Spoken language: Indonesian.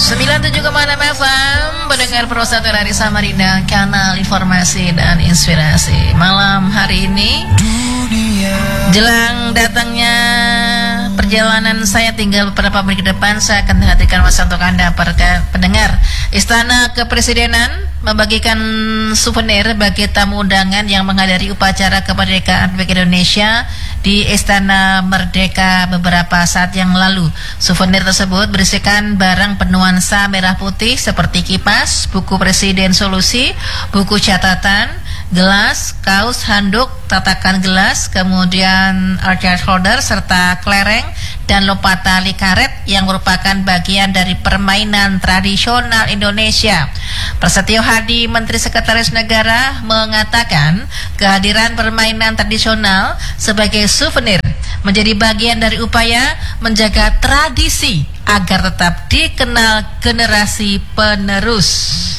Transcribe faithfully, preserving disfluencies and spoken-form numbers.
sembilan puluh tujuh koma enam F M, pendengar Prosatu dari Samarinda, kanal informasi dan inspirasi. Malam hari ini, jelang datangnya perjalanan saya tinggal beberapa menit ke depan, saya akan menghadirkan masa untuk Anda para pendengar. Istana Kepresidenan membagikan souvenir bagi tamu undangan yang menghadiri upacara kemerdekaan Republik Indonesia di Istana Merdeka beberapa saat yang lalu. Souvenir tersebut berisikan barang bernuansa merah putih seperti kipas, buku Presiden Solusi, buku catatan, gelas, kaos, handuk, tatakan gelas, kemudian arcade holder serta kelereng dan lompat tali karet yang merupakan bagian dari permainan tradisional Indonesia. Prasetyo Hadi, Menteri Sekretaris Negara, mengatakan kehadiran permainan tradisional sebagai souvenir menjadi bagian dari upaya menjaga tradisi agar tetap dikenal generasi penerus.